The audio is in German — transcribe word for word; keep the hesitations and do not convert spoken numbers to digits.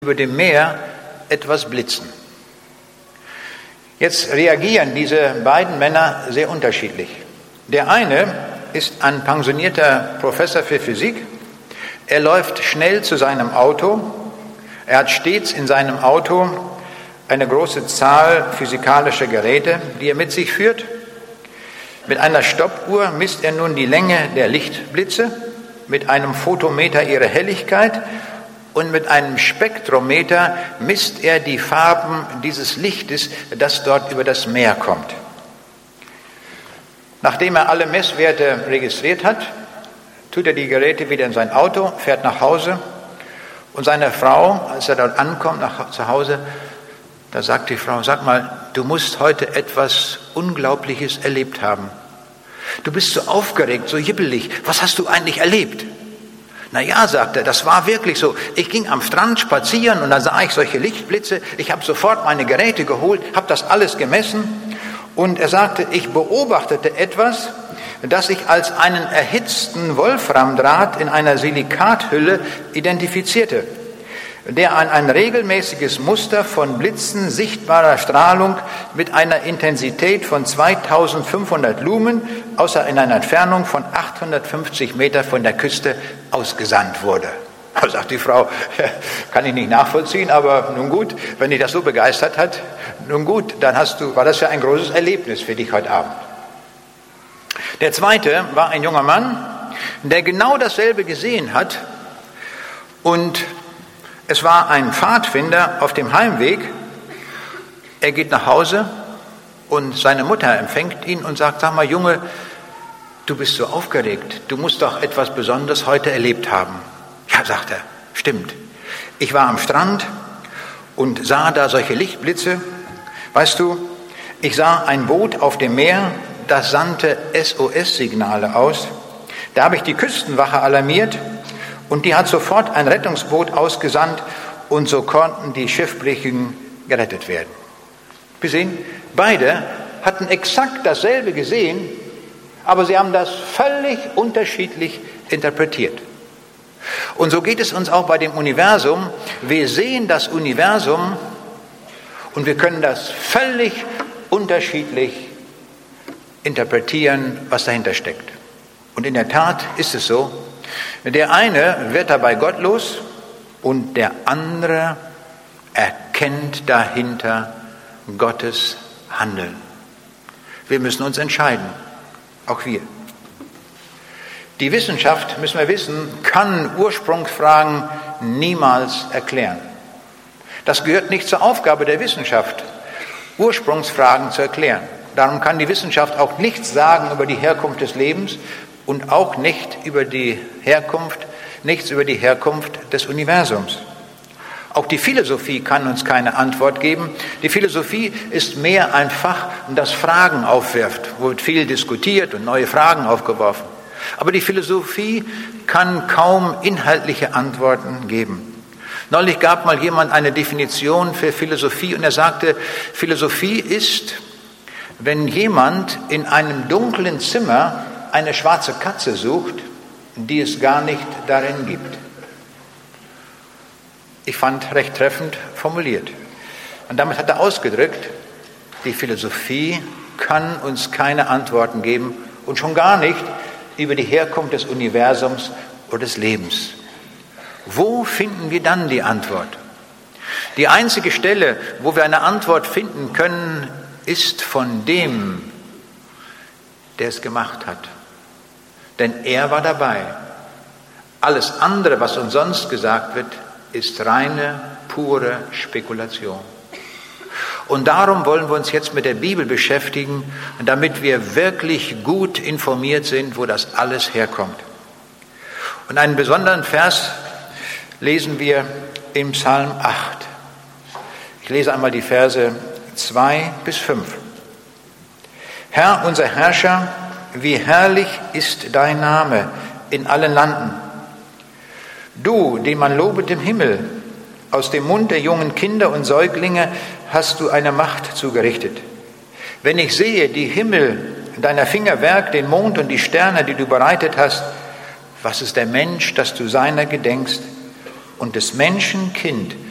über dem Meer etwas blitzen. Jetzt reagieren diese beiden Männer sehr unterschiedlich. Der eine ist ein pensionierter Professor für Physik. Er läuft schnell zu seinem Auto. Er hat stets in seinem Auto eine große Zahl physikalischer Geräte, die er mit sich führt. Mit einer Stoppuhr misst er nun die Länge der Lichtblitze, mit einem Photometer ihre Helligkeit und mit einem Spektrometer misst er die Farben dieses Lichtes, das dort über das Meer kommt. Nachdem er alle Messwerte registriert hat, tut er die Geräte wieder in sein Auto, fährt nach Hause und seine Frau, als er dort ankommt nach, zu Hause, da sagt die Frau, sag mal, du musst heute etwas Unglaubliches erlebt haben. Du bist so aufgeregt, so jibbelig. Was hast du eigentlich erlebt? Na ja, sagt er, das war wirklich so. Ich ging am Strand spazieren und da sah ich solche Lichtblitze. Ich habe sofort meine Geräte geholt, habe das alles gemessen. Und er sagte, ich beobachtete etwas, das ich als einen erhitzten Wolframdraht in einer Silikathülle identifizierte, der an ein regelmäßiges Muster von Blitzen sichtbarer Strahlung mit einer Intensität von zweitausendfünfhundert Lumen, außer in einer Entfernung von achthundertfünfzig Meter von der Küste ausgesandt wurde. Da sagt die Frau, kann ich nicht nachvollziehen, aber nun gut, wenn dich das so begeistert hat, nun gut, dann hast du, war das ja ein großes Erlebnis für dich heute Abend. Der zweite war ein junger Mann, der genau dasselbe gesehen hat und es war ein Pfadfinder auf dem Heimweg. Er geht nach Hause und seine Mutter empfängt ihn und sagt, sag mal Junge, du bist so aufgeregt, du musst doch etwas Besonderes heute erlebt haben. Ja, sagt er, stimmt. Ich war am Strand und sah da solche Lichtblitze. Weißt du, ich sah ein Boot auf dem Meer, das sandte S O S-Signale aus. Da habe ich die Küstenwache alarmiert. Und die hat sofort ein Rettungsboot ausgesandt und so konnten die Schiffbrüchigen gerettet werden. Wir sehen, beide hatten exakt dasselbe gesehen, aber sie haben das völlig unterschiedlich interpretiert. Und so geht es uns auch bei dem Universum. Wir sehen das Universum und wir können das völlig unterschiedlich interpretieren, was dahinter steckt. Und in der Tat ist es so, der eine wird dabei gottlos und der andere erkennt dahinter Gottes Handeln. Wir müssen uns entscheiden, auch wir. Die Wissenschaft, müssen wir wissen, kann Ursprungsfragen niemals erklären. Das gehört nicht zur Aufgabe der Wissenschaft, Ursprungsfragen zu erklären. Darum kann die Wissenschaft auch nichts sagen über die Herkunft des Lebens und auch nicht über die Herkunft, nichts über die Herkunft des Universums. Auch die Philosophie kann uns keine Antwort geben. Die Philosophie ist mehr ein Fach, das Fragen aufwirft, wo wird viel diskutiert und neue Fragen aufgeworfen. Aber die Philosophie kann kaum inhaltliche Antworten geben. Neulich gab mal jemand eine Definition für Philosophie und er sagte, Philosophie ist, wenn jemand in einem dunklen Zimmer eine schwarze Katze sucht, die es gar nicht darin gibt. Ich fand recht treffend formuliert. Und damit hat er ausgedrückt, die Philosophie kann uns keine Antworten geben und schon gar nicht über die Herkunft des Universums oder des Lebens. Wo finden wir dann die Antwort? Die einzige Stelle, wo wir eine Antwort finden können, ist von dem, der es gemacht hat. Denn er war dabei. Alles andere, was uns sonst gesagt wird, ist reine, pure Spekulation. Und darum wollen wir uns jetzt mit der Bibel beschäftigen, damit wir wirklich gut informiert sind, wo das alles herkommt. Und einen besonderen Vers lesen wir im Psalm acht. Ich lese einmal die Verse zwei bis fünf. Herr, unser Herrscher, wie herrlich ist dein Name in allen Landen. Du, den man lobet im Himmel, aus dem Mund der jungen Kinder und Säuglinge hast du eine Macht zugerichtet. Wenn ich sehe die Himmel, deiner Finger Werk, den Mond und die Sterne, die du bereitet hast, was ist der Mensch, dass du seiner gedenkst, und des Menschen Kind,